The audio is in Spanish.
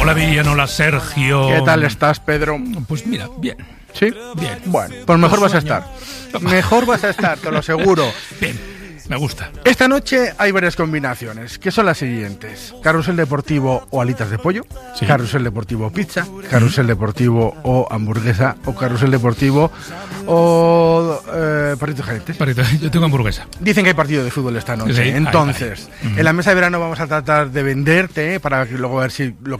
Hola Viridian, hola Sergio. ¿Qué tal estás, Pedro? Pues mira, bien. ¿Sí? Bien. Bueno, pues mejor vas a estar. Mejor vas a estar, te lo aseguro. Bien. Me gusta. Esta noche hay varias combinaciones, que son las siguientes: carrusel deportivo o alitas de pollo, sí. Carrusel deportivo o pizza, carrusel deportivo o hamburguesa, o carrusel deportivo o perritos calientes. Yo tengo hamburguesa. Dicen que hay partido de fútbol esta noche, sí, entonces en la mesa de verano vamos a tratar de venderte, para que luego ver si